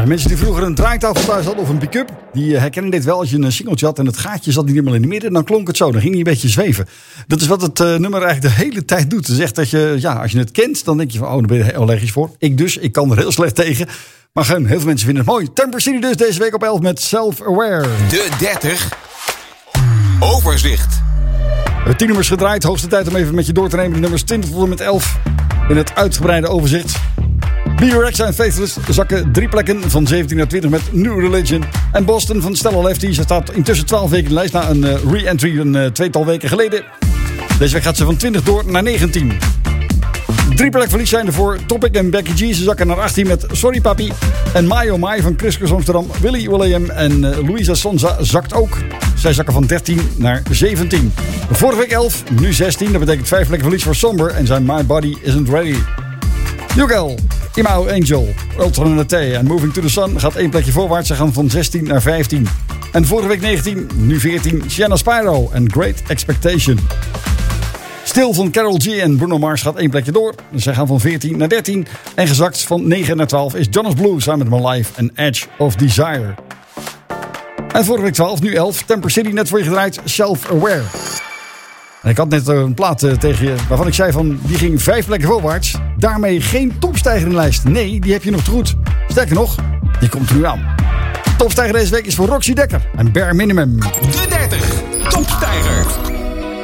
Mensen die vroeger een draaitafel thuis hadden of een pick-up, die herkennen dit wel. Als je een singeltje had en het gaatje zat niet helemaal in het midden, dan klonk het zo. Dan ging hij een beetje zweven. Dat is wat het nummer eigenlijk de hele tijd doet. Het is echt dat je, als je het kent, dan denk je van, daar ben je er allergisch voor. Ik kan er heel slecht tegen. Maar gewoon, heel veel mensen vinden het mooi. Temper City dus deze week op 11 met Self-Aware. De 30. Overzicht. 10 nummers gedraaid. Hoogste tijd om even met je door te nemen. De nummers 20 tot en met 11 in het uitgebreide overzicht. B-Rex en Faithless zakken 3 plekken van 17 naar 20 met New Religion. En Boston van Stella Lefty. Ze staat intussen 12 weken in de lijst na een re-entry een tweetal weken geleden. Deze week gaat ze van 20 door naar 19. 3 plek verlies zijn er voor Topic en Becky G. Ze zakken naar 18 met Sorry Papi. En My Oh My van Chris Cross Amsterdam, Willy William en Louisa Sonza zakt ook. Zij zakken van 13 naar 17. Vorige week 11, nu 16. Dat betekent 5 plekken verlies voor Somber en zijn My Body Isn't Ready. Yugel, Imao Angel, Ultranate en Moving to the Sun gaat 1 plekje voorwaarts. Ze gaan van 16 naar 15. En vorige week 19, nu 14. Sienna Spyro en Great Expectation. Stil van Karol G en Bruno Mars gaat 1 plekje door. Zij gaan van 14 naar 13. En gezakt van 9 naar 12 is Jonas Blue samen met My Life en Edge of Desire. En vorige week 12, nu 11. Temper City, net voor je gedraaid, Self-Aware. En ik had net een plaat tegen je waarvan ik zei van die ging 5 plekken voorwaarts. Daarmee geen topstijger in de lijst. Nee, die heb je nog te goed. Sterker nog, die komt er nu aan. Topstijger deze week is voor Roxy Dekker en Bare Minimum. De 30. Topstijger.